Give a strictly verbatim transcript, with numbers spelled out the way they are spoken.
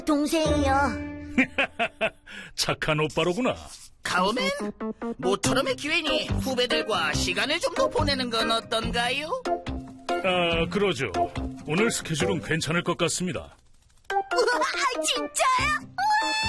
동생이요. 착한 오빠로구나. 가오맨, 모처럼의 기회니 후배들과 시간을 좀 더 보내는 건 어떤가요? 아, 그러죠. 오늘 스케줄은 괜찮을 것 같습니다. 우와, 진짜요? 우와!